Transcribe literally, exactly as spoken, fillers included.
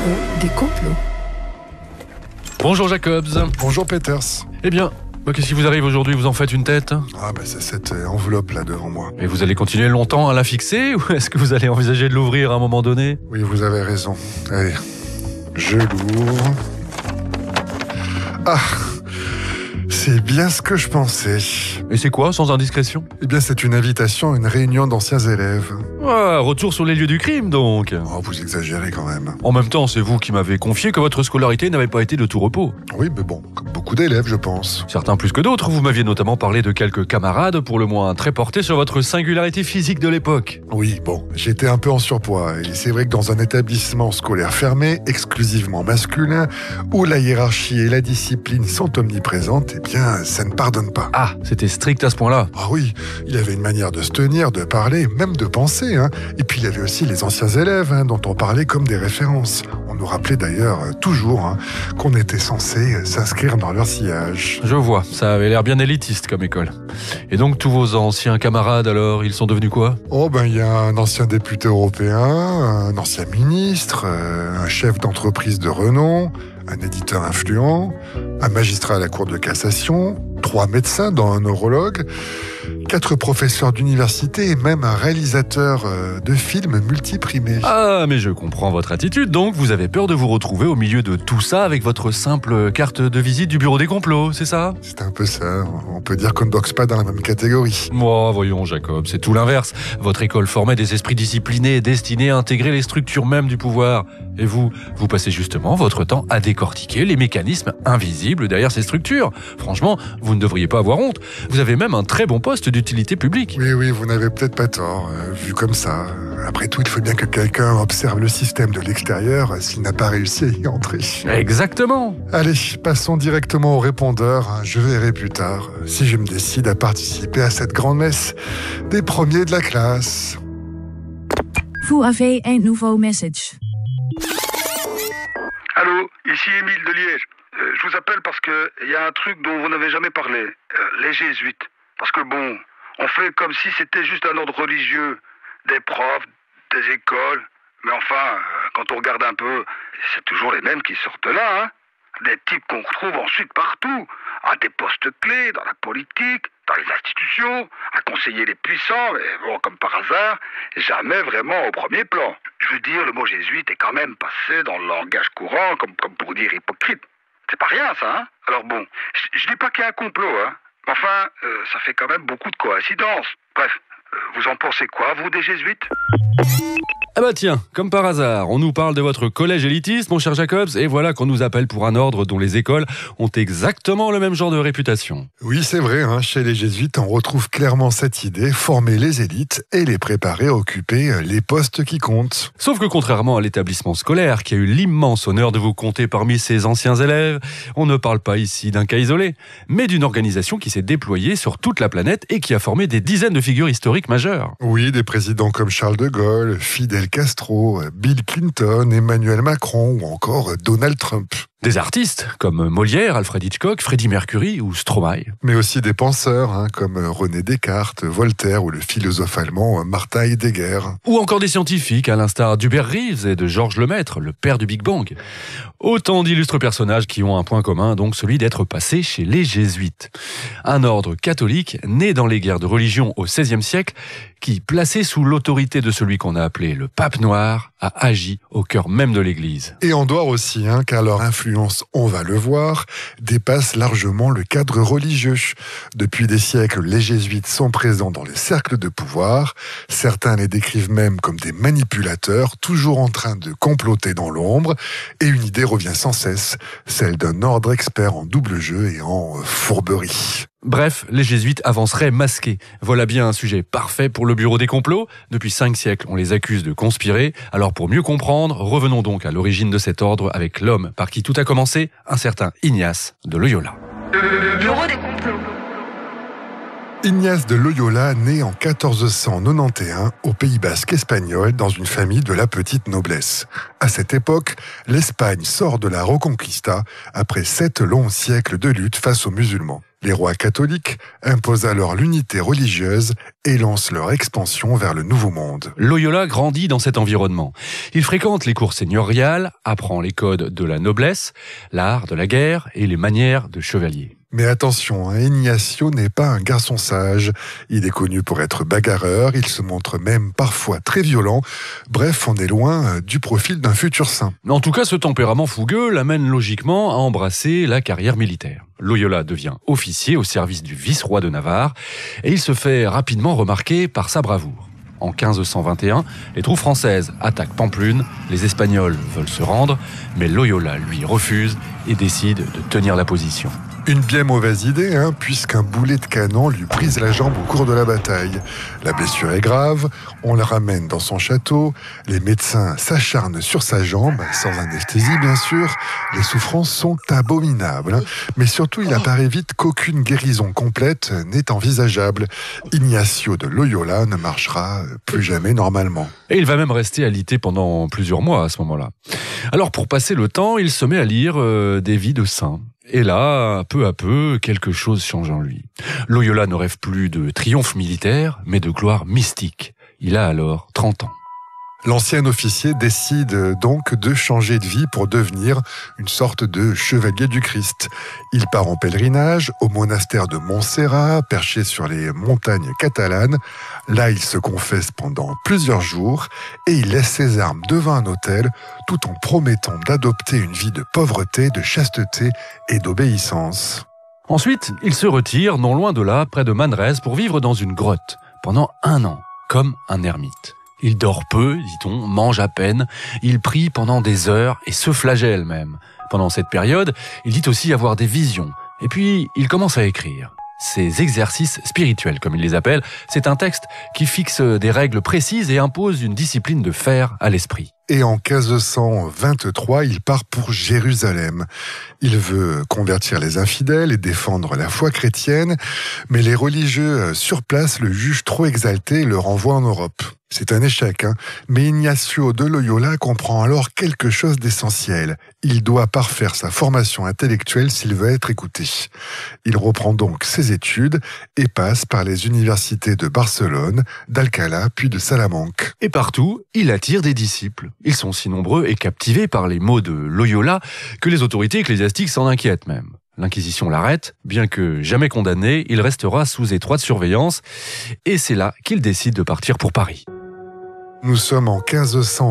bureau des complots. Bonjour Jacobs. Bonjour Peters. Eh bien, bah, qu'est-ce qui vous arrive aujourd'hui? Vous en faites une tête? Ah bah c'est cette euh, enveloppe là devant moi. Et vous allez continuer longtemps à la fixer ou est-ce que vous allez envisager de l'ouvrir à un moment donné? Oui, vous avez raison. Allez, je l'ouvre. Ah, c'est bien ce que je pensais. Et c'est quoi, sans indiscrétion? Eh bien, c'est une invitation à une réunion d'anciens élèves. Ah, retour sur les lieux du crime donc. Oh, vous exagérez quand même. En même temps, c'est vous qui m'avez confié que votre scolarité n'avait pas été de tout repos. Oui, mais bon, comme beaucoup d'élèves, je pense. Certains plus que d'autres, vous m'aviez notamment parlé de quelques camarades, pour le moins très portés sur votre singularité physique de l'époque. Oui, bon, j'étais un peu en surpoids, et c'est vrai que dans un établissement scolaire fermé, exclusivement masculin, où la hiérarchie et la discipline sont omniprésentes, eh bien, ça ne pardonne pas. Ah, c'était strict à ce point-là. Ah oui, il avait une manière de se tenir, de parler, même de penser, hein. Et puis il y avait aussi les anciens élèves, hein, dont on parlait comme des références. On nous rappelait d'ailleurs euh, toujours hein, qu'on était censé euh, s'inscrire dans leur sillage. Je vois, ça avait l'air bien élitiste comme école. Et donc tous vos anciens camarades alors, ils sont devenus quoi? Oh ben il y a un ancien député européen, un ancien ministre, euh, un chef d'entreprise de renom, un éditeur influent, un magistrat à la Cour de cassation, trois médecins dont un neurologue, quatre professeurs d'université et même un réalisateur euh, de films multiprimés. Ah, mais je comprends votre attitude, donc vous avez peur de vous retrouver au milieu de tout ça avec votre simple carte de visite du bureau des complots, c'est ça? C'est un peu ça, on peut dire qu'on ne boxe pas dans la même catégorie. Moi, voyons Jacob, c'est tout l'inverse. Votre école formait des esprits disciplinés et destinés à intégrer les structures mêmes du pouvoir. Et vous, vous passez justement votre temps à décortiquer les mécanismes invisibles derrière ces structures. Franchement, vous ne devriez pas avoir honte. Vous avez même un très bon poste d'utilité publique. Oui, oui, vous n'avez peut-être pas tort, euh, vu comme ça. Après tout, il faut bien que quelqu'un observe le système de l'extérieur euh, s'il n'a pas réussi à y entrer. Exactement. Allez, passons directement au répondeur. hein. Je verrai plus tard euh, si je me décide à participer à cette grande messe des premiers de la classe. Vous avez un nouveau message. Allô, ici Émile de Liège. Euh, je vous appelle parce que il y a un truc dont vous n'avez jamais parlé. Euh, les jésuites. Parce que bon, on fait comme si c'était juste un ordre religieux. Des profs, des écoles. Mais enfin, euh, quand on regarde un peu, c'est toujours les mêmes qui sortent là, hein. Des types qu'on retrouve ensuite partout. À des postes clés, dans la politique, dans les institutions, à conseiller les puissants, mais bon, comme par hasard, jamais vraiment au premier plan. Je veux dire, le mot jésuite est quand même passé dans le langage courant, comme, comme pour dire hypocrite. C'est pas rien, ça, hein. Alors bon, je, je dis pas qu'il y a un complot, hein. Mais enfin, euh, ça fait quand même beaucoup de coïncidences. Bref, euh, vous en pensez quoi, vous, des jésuites? Ah bah tiens, comme par hasard, on nous parle de votre collège élitiste, mon cher Jacobs, et voilà qu'on nous appelle pour un ordre dont les écoles ont exactement le même genre de réputation. Oui, c'est vrai, hein, chez les jésuites, on retrouve clairement cette idée, former les élites et les préparer à occuper euh, les postes qui comptent. Sauf que contrairement à l'établissement scolaire, qui a eu l'immense honneur de vous compter parmi ses anciens élèves, on ne parle pas ici d'un cas isolé, mais d'une organisation qui s'est déployée sur toute la planète et qui a formé des dizaines de figures historiques majeures. Oui, des présidents comme Charles de Gaulle, Fidel Castro, Bill Clinton, Emmanuel Macron ou encore Donald Trump. Des artistes comme Molière, Alfred Hitchcock, Freddie Mercury ou Stromae. Mais aussi des penseurs hein, comme René Descartes, Voltaire ou le philosophe allemand Martin Heidegger. Ou encore des scientifiques à l'instar d'Hubert Reeves et de Georges Lemaître, le père du Big Bang. Autant d'illustres personnages qui ont un point commun, donc celui d'être passés chez les jésuites. Un ordre catholique né dans les guerres de religion au seizième siècle qui, placé sous l'autorité de celui qu'on a appelé le pape noir, a agi au cœur même de l'Église. Et en dehors aussi, hein, car leur influence, on va le voir, dépasse largement le cadre religieux. Depuis des siècles, les jésuites sont présents dans les cercles de pouvoir. Certains les décrivent même comme des manipulateurs, toujours en train de comploter dans l'ombre. Et une idée revient sans cesse, celle d'un ordre expert en double jeu et en fourberie. Bref, les jésuites avanceraient masqués. Voilà bien un sujet parfait pour le bureau des complots. Depuis cinq siècles, on les accuse de conspirer. Alors pour mieux comprendre, revenons donc à l'origine de cet ordre avec l'homme par qui tout a commencé, un certain Ignace de Loyola. Le bureau des complots. Ignace de Loyola naît en quatorze cent quatre-vingt-onze au Pays basque espagnol dans une famille de la petite noblesse. À cette époque, l'Espagne sort de la Reconquista après sept longs siècles de lutte face aux musulmans. Les rois catholiques imposent alors l'unité religieuse et lancent leur expansion vers le Nouveau Monde. Loyola grandit dans cet environnement. Il fréquente les cours seigneuriales, apprend les codes de la noblesse, l'art de la guerre et les manières de chevalier. Mais attention, hein, Ignacio n'est pas un garçon sage. Il est connu pour être bagarreur, il se montre même parfois très violent. Bref, on est loin du profil d'un futur saint. En tout cas, ce tempérament fougueux l'amène logiquement à embrasser la carrière militaire. Loyola devient officier au service du vice-roi de Navarre et il se fait rapidement remarquer par sa bravoure. En quinze cent vingt et un, les troupes françaises attaquent Pampelune, les Espagnols veulent se rendre, mais Loyola, lui, refuse et décide de tenir la position. Une bien mauvaise idée, hein, puisqu'un boulet de canon lui brise la jambe au cours de la bataille. La blessure est grave, on le ramène dans son château, les médecins s'acharnent sur sa jambe, sans anesthésie bien sûr, les souffrances sont abominables. Hein. Mais surtout, il apparaît vite qu'aucune guérison complète n'est envisageable. Ignacio de Loyola ne marchera plus jamais normalement. Et il va même rester alité pendant plusieurs mois à ce moment-là. Alors pour passer le temps, il se met à lire euh, des vies de saints. Et là, peu à peu, quelque chose change en lui. Loyola ne rêve plus de triomphe militaire, mais de gloire mystique. Il a alors trente ans. L'ancien officier décide donc de changer de vie pour devenir une sorte de chevalier du Christ. Il part en pèlerinage au monastère de Montserrat, perché sur les montagnes catalanes. Là, il se confesse pendant plusieurs jours et il laisse ses armes devant un autel tout en promettant d'adopter une vie de pauvreté, de chasteté et d'obéissance. Ensuite, il se retire non loin de là, près de Manresa, pour vivre dans une grotte pendant un an, comme un ermite. Il dort peu, dit-on, mange à peine, il prie pendant des heures et se flagelle même. Pendant cette période, il dit aussi avoir des visions. Et puis, il commence à écrire. Ces exercices spirituels, comme il les appelle, c'est un texte qui fixe des règles précises et impose une discipline de fer à l'esprit. Et en quinze cent vingt-trois, il part pour Jérusalem. Il veut convertir les infidèles et défendre la foi chrétienne, mais les religieux sur place le jugent trop exalté et le renvoient en Europe. C'est un échec, hein. Mais Ignacio de Loyola comprend alors quelque chose d'essentiel. Il doit parfaire sa formation intellectuelle s'il veut être écouté. Il reprend donc ses études et passe par les universités de Barcelone, d'Alcalá puis de Salamanque. Et partout, il attire des disciples. Ils sont si nombreux et captivés par les mots de Loyola que les autorités ecclésiastiques s'en inquiètent même. L'Inquisition l'arrête, bien que jamais condamné, il restera sous étroite surveillance et c'est là qu'il décide de partir pour Paris. Nous sommes en quinze cent